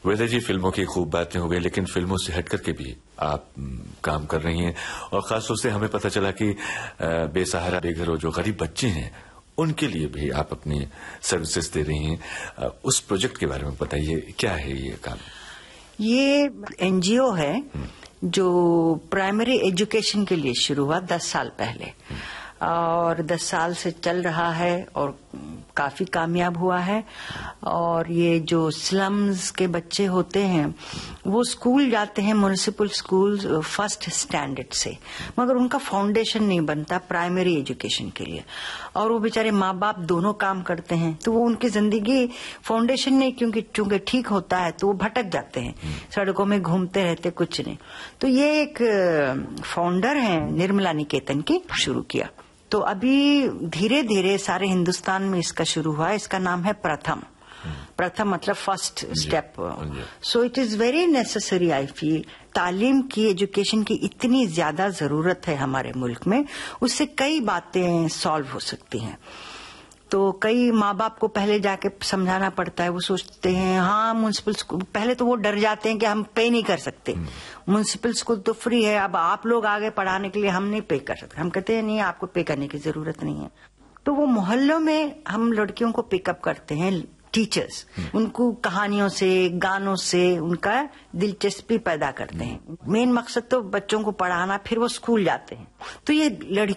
ویسے جی فلموں کی خوب باتیں ہو گئی، لیکن فلموں سے ہٹ کر کے بھی آپ کام کر رہی ہیں، اور خاص طور سے ہمیں پتہ چلا کہ بے سہارا بے گھر جو غریب بچے ہیں ان کے لیے بھی آپ اپنی سروسز دے رہی ہیں. اس پروجیکٹ کے بارے میں بتائیے، کیا ہے یہ کام؟ یہ NGO ہے جو پرائمری ایجوکیشن کے لیے شروع ہوا 10 سال پہلے، اور 10 سال سے چل رہا ہے اور کافی کامیاب ہوا ہے. اور یہ جو سلمز کے بچے ہوتے ہیں وہ اسکول جاتے ہیں، میونسپل اسکول فرسٹ اسٹینڈرڈ سے، مگر ان کا فاؤنڈیشن نہیں بنتا پرائمری ایجوکیشن کے لیے، اور وہ بیچارے ماں باپ دونوں کام کرتے ہیں، تو وہ ان کی زندگی فاؤنڈیشن نہیں چونکہ ٹھیک ہوتا ہے تو وہ بھٹک جاتے ہیں، سڑکوں میں گھومتے رہتے، کچھ نہیں. تو یہ ایک فاؤنڈر ہیں نرملا نکیتن کی، شروع کیا. تو ابھی دھیرے دھیرے سارے ہندوستان میں اس کا شروع ہوا ہے. اس کا نام ہے پرتھم مطلب first step. So it is very necessary آئی فیل. تعلیم کی، ایجوکیشن کی اتنی زیادہ ضرورت ہے ہمارے ملک میں، اس سے کئی باتیں سالو ہو سکتی ہیں. تو کئی ماں باپ کو پہلے جا کے سمجھانا پڑتا ہے، وہ سوچتے ہیں ہاں میونسپل اسکول، پہلے تو وہ ڈر جاتے ہیں کہ ہم پے نہیں کر سکتے، میونسپل اسکول تو فری ہے، اب آپ لوگ آگے پڑھانے کے لیے ہم نہیں پے کر سکتے. ہم کہتے ہیں نہیں، آپ کو پے کرنے کی ضرورت نہیں ہے. تو وہ محلوں میں ہم لڑکیوں کو پک اپ کرتے ہیں، ٹیچرز ان کو کہانیوں سے، گانوں سے ان کا دلچسپی پیدا کرتے ہیں. مین مقصد تو بچوں کو پڑھانا، پھر وہ اسکول جاتے ہیں. تو یہ